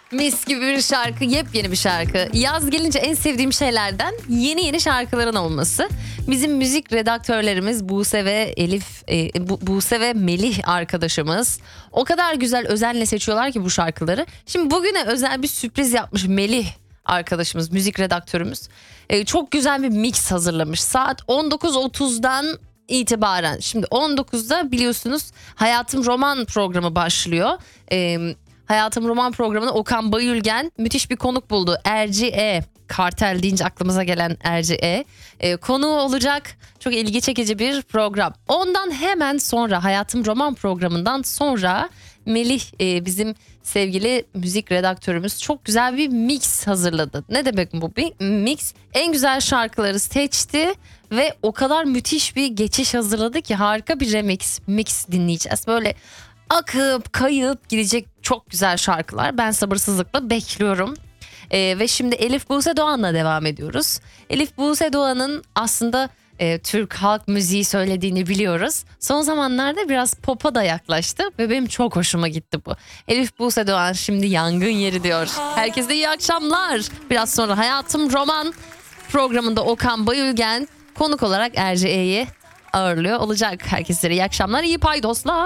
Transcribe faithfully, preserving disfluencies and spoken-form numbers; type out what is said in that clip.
Mis gibi bir şarkı, yepyeni bir şarkı. Yaz gelince en sevdiğim şeylerden yeni yeni şarkıların olması. Bizim müzik redaktörlerimiz Buse ve Elif, e, Bu- Buse ve Melih arkadaşımız o kadar güzel özenle seçiyorlar ki bu şarkıları. Şimdi bugüne özel bir sürpriz yapmış Melih arkadaşımız, müzik redaktörümüz. E, çok güzel bir mix hazırlamış. Saat on dokuz otuzdan itibaren. Şimdi on dokuzda biliyorsunuz Hayatım Roman programı başlıyor. E, Hayatım Roman programına Okan Bayülgen müthiş bir konuk buldu. Erci Kartel deyince aklımıza gelen Erci E, konuğu olacak. Çok ilgi çekici bir program. Ondan hemen sonra Hayatım Roman programından sonra Melih e, bizim sevgili müzik redaktörümüz çok güzel bir mix hazırladı. Ne demek bu bir mix? En güzel şarkıları seçti ve o kadar müthiş bir geçiş hazırladı ki harika bir remix mix dinleyeceğiz. Böyle akıp kayıp gidecek çok güzel şarkılar. Ben sabırsızlıkla bekliyorum. Ee, ve şimdi Elif Buse Doğan'la devam ediyoruz. Elif Buse Doğan'ın aslında e, Türk halk müziği söylediğini biliyoruz. Son zamanlarda biraz pop'a da yaklaştı ve benim çok hoşuma gitti bu. Elif Buse Doğan şimdi yangın yeri diyor. Herkese iyi akşamlar. Biraz sonra Hayatım Roman programında Okan Bayülgen konuk olarak Erci E'yi ağırlıyor olacak. Herkese iyi akşamlar, iyi paydoslar.